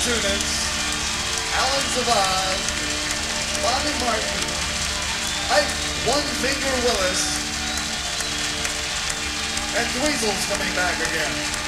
Tunis, Alan Zavad, Bobby Martin, Ike One Finger Willis, and Dweezil's coming back again.